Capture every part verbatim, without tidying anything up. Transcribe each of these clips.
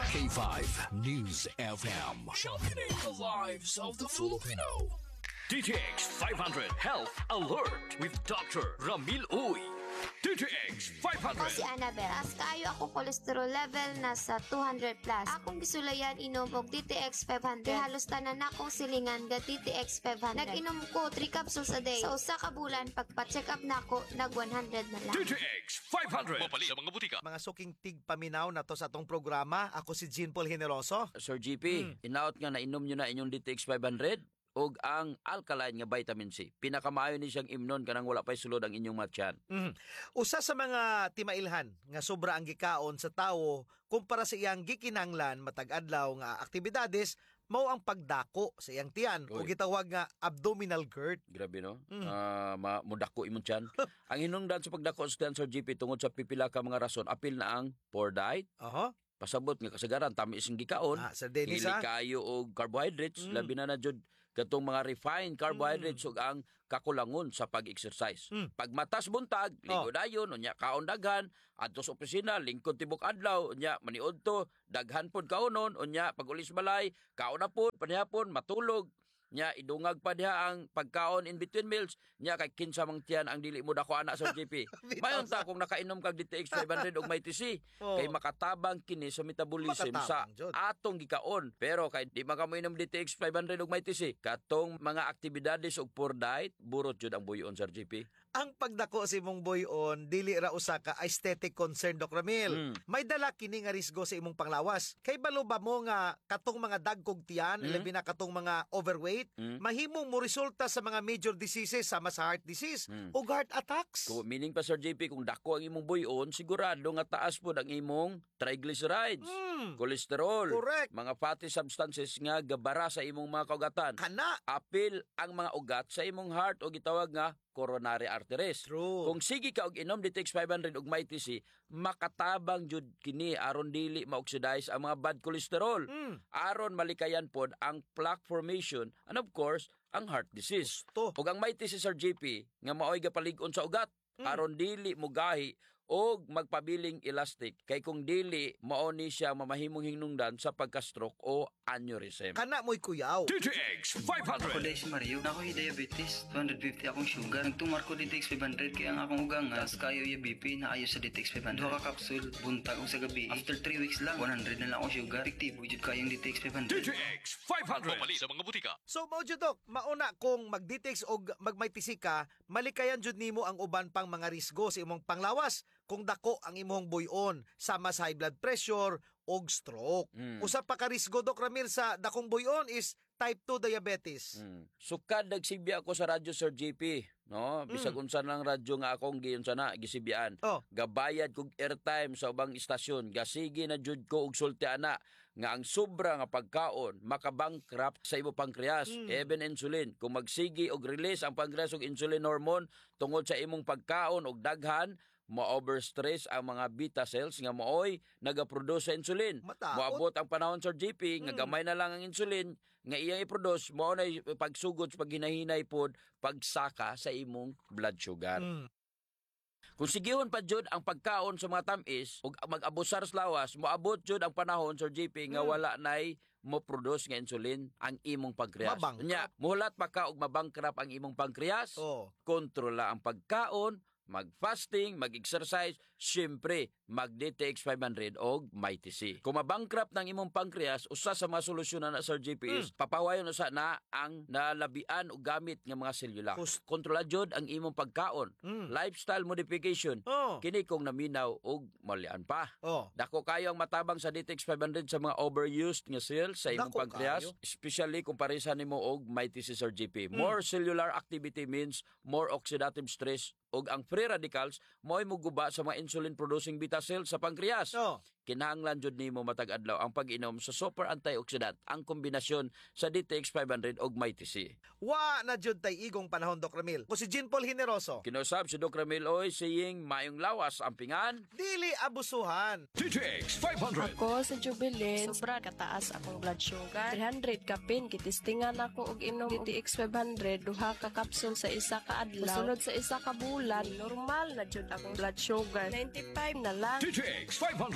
K five News F M. Sharpening the lives of the Filipino. D T X five hundred Health Alert with Doctor Ramil Uy. D T X five hundred. Ako si Annabel. As kaayo ako cholesterol level nasa two hundred plus. Akong gisulayan inom og D T X five hundred. Kaya halos tanan akong silingan ga D T X five hundred. Nag-inom ko three capsules a day. Sa usa ka bulan pagpa-check up nako nag one hundred na lang. D T X five hundred. Mapali sa mga butika. Mga suking tigpaminaw na to sa atong programa. Ako si Jean Paul Generoso. Sir G P, hmm. inaot nga na inom nyo na inyong D T X five hundred og ang alkaline nga vitamin C. Pinakamaayo ni siyang imnon kanang wala pa'y sulod ang inyong matyan. Mm. Usa sa mga timailhan nga sobra ang gikaon sa tawo kumpara sa iyang gikinanglan matag adlaw nga aktibidades mao ang pagdako sa iyang tiyan o gitawag nga abdominal GERD. Grabe no? Mm. Uh, ma mudako imong tiyan. Ang hinungdan sa pagdako sa Sir G P tungod sa pipila ka mga rason apil na ang poor diet. Aha. Pasabot nga kasagaran tamis ang gikaon. Ah, sa Dennis, Hili kayo og carbohydrates, mm. labi na na jud katong mga refined carbohydrates mm. ug ang kakulangon sa pag-exercise. Mm. Pag matas buntag, ligo dayon, unya kaon daghan, adto sa opisina, lingkod tibok adlaw, unya maniud to, daghan pod kaonon, unya pag ulis balay, kaon na pod, panihapon matulog. Nya idungag pa diha ang pagkaon in between meals nya kay kinsa mang tiyan ang dili mo dako ana sa G P. Mayon ta kung nakainom kag D T X five hundred og may T C oh. kay makatabang kini sa metabolism makatabang, sa Jod. atong gikaon. Pero kay di man ka mo inom D T X five hundred og may T C katong mga aktibidades og poor diet burot jud ang buyon Sir G P. Ang pagdako si mong buyon dili ra usa ka aesthetic concern Doc Ramil. Mm. May dala kini nga risgo sa imong panglawas. Kay balo ba mo nga katong mga dagkog tiyan, mm. labi na katong mga overweight Mm. mahimong mo resulta sa mga major diseases sama sa heart disease mm. o heart attacks. So, meaning pa Sir J P, kung dako ang imong buyon, sigurado nga taas po ang imong triglycerides, mm. cholesterol, correct. Mga fatty substances nga gabara sa imong mga kaugatan. Kana. Apil ang mga ugat sa imong heart o gitawag nga coronary arteries. True. Kung sige ka og inom D T X five hundred og may T C, makatabang jud kini aron dili ma-oxidize ang mga bad cholesterol. Mm. Aron malikayan pod ang plaque formation and of course, ang heart disease. Gusto. Ug ang may T C Sir G P nga maoy gapalig-on sa ugat mm. aron dili mugahi og magpabiling elastic kay kung dili mao ni siya mamahimong hinungdan sa pagka-stroke o aneurysm. Kana mo'y kuyaw. D T X five hundred. Ako si Mario, ako'y diabetes, two hundred fifty akong sugar. Nagtumar ko D T X five hundred kaya ang akong ugang nga kayo yung B P na ayos sa D T X five hundred. Duha ka kapsul, buntag o sa gabi. After three weeks lang, one hundred na lang akong sugar. Epektibo jud kayong D T X five hundred. D T X five hundred. Mapali sa mga butika. So mao jud Dok, mauna kung mag-D T X og magmay T C ka, malikayan jud nimo ang uban pang mga risgo sa imong panglawas kung dako ang imong buyon sama sa high blood pressure og stroke. Mm. Usa pa ka risgo Doc Ramil sa dakong buyon is type two diabetes. Mm. Sukad nagsibya ako sa radyo Sir J P, no? Bisag mm. unsa lang radyo nga akong giyon sana gisibyan. Oh. Gabayad kog airtime sa ubang istasyon, gasige na jud ko og sulti ana nga ang sobra nga pagkaon makabankrupt sa imo pancreas, mm. even insulin. Kung magsigi og release ang pancreas og insulin hormone tungod sa imong pagkaon og daghan, ma-overstress ang mga beta cells nga mooy nagaproduce sa insulin. Mataot. Moabot ang panahon Sir G P nga gamay na lang ang insulin nga iyang i-produce mao na pagsugod sa paghinahinay pod pagsaka sa imong blood sugar. Mm. Kung sigihon pa jud ang pagkaon sa mga tamis ug mag-abusar sa lawas, moabot jud ang panahon Sir J P nga mm. wala nay mo produce nga insulin ang imong pancreas. Nya, muhulat pa ka og mabangkrap ang imong pancreas. Oh. Kontrola ang pagkaon, mag-fasting, mag-exercise, syempre, mag-D T X five hundred o may T C. Kung mabankrupt ng imong pancreas, usa sa mga solusyonan na Sir G P is, mm. papawayon usa na ang nalabian o gamit ng mga selula. Kontrola jud ang imong pagkaon. Mm. Lifestyle modification. Oh. Kini kung naminaw o malian pa. Oh. Dako kayo ang matabang sa D T X five hundred sa mga overused nga cells sa imong Dako pancreas. Kayo. Especially kung parisan nimo og may T C Sir G P. Mm. More cellular activity means more oxidative stress og ang free radicals mo'y muguba sa mga insulin-producing beta cells sa pancreas. Oh. Kinahanglan jud nimo matag adlaw ang pag-inom sa super antioxidant, ang kombinasyon sa D T X five hundred og may T C. Wa na jud tay igong panahon Doc Ramil. Ko si Jean Paul Generoso. Kinusab si Doc Ramil oy saying mayong lawas ang pingan, dili abusuhan. D T X five hundred. Ako sa Jubilin, sobra kataas akong blood sugar. three hundred kapin kitistingan ako og inom D T X five hundred duha ka kapsul sa isa ka adlaw. Sunod sa isa ka bulan, normal na jud akong blood sugar. ninety-five na lang. D T X five hundred.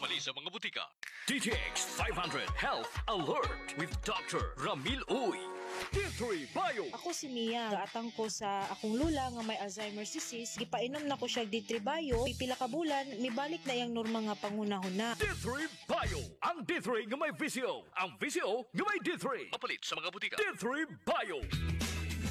Mabali sa mga butika. D T X five hundred Health Alert with Doctor Ramil Uy. D three Bio. Ako si Mia, gaatang ko sa akong lula nga may Alzheimer's disease, gipainom na ko siya D three Bio, pipila ka bulan, mibalik na yang norma nga pangunahon na. D three Bio. Ang D three nga may V C O. Ang V C O nga may D three. Mapalit sa mga butika. D three Bio.